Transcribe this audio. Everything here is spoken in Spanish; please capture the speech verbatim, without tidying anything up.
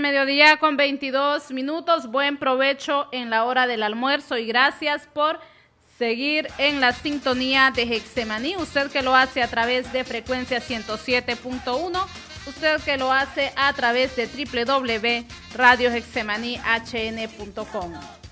mediodía con veintidós minutos. Buen provecho en la hora del almuerzo y gracias por seguir en la sintonía de Getsemaní. Usted que lo hace a través de frecuencia ciento siete punto uno, usted que lo hace a través de doble u doble u doble u punto radio getsemaní h n punto com.